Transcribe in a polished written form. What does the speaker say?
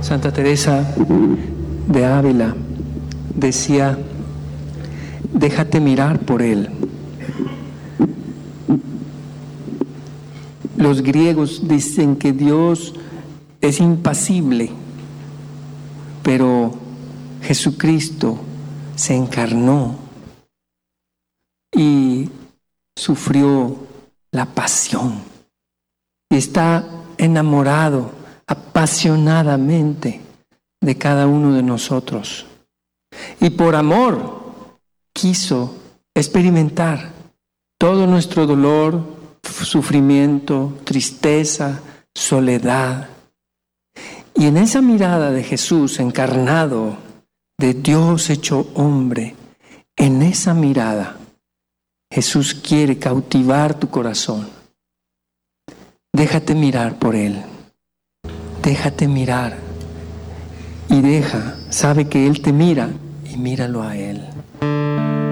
Santa Teresa de Ávila decía: déjate mirar por Él. Los griegos dicen que Dios es impasible, pero Jesucristo se encarnó y sufrió la pasión y está enamorado apasionadamente de cada uno de nosotros. Y por amor quiso experimentar todo nuestro dolor, sufrimiento, tristeza, soledad. Y en esa mirada de Jesús encarnado, de Dios hecho hombre, en esa mirada Jesús quiere cautivar tu corazón. Déjate mirar por Él. Déjate mirar. Y sabe que Él te mira y míralo a Él.